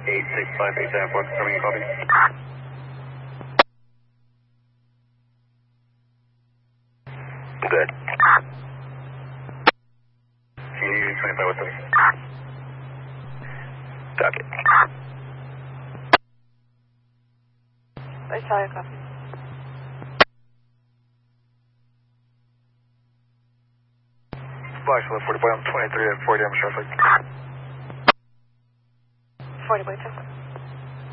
86587, confirming copy. Good. CU 25 with 3. Copy. Where's Charlie copy? Flash left 40 by 23 at 40 traffic. 40 by 2.